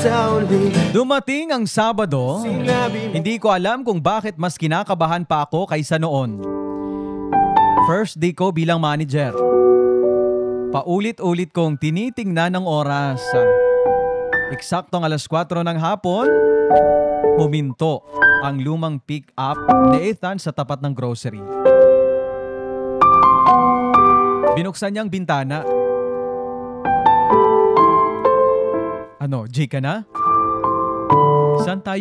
Dumating ang Sabado, hindi ko alam kung bakit mas kinakabahan pa ako kaysa noon. First day ko bilang manager. Paulit-ulit kong tinitingnan ang oras. Eksaktong 4:00 ng hapon, huminto ang lumang pick-up ni Ethan sa tapat ng grocery. Binuksan niyang bintana. Ano, Jay ka na? Saan tayo